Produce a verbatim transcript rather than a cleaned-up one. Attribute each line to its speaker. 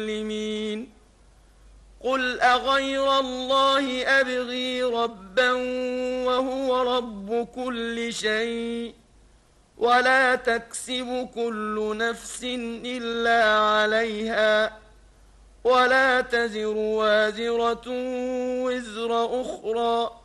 Speaker 1: المسلمين قل أغير الله أبغي ربا وهو رب كل شيء ولا تكسب كل نفس إلا عليها ولا تزر وازرة وزر أخرى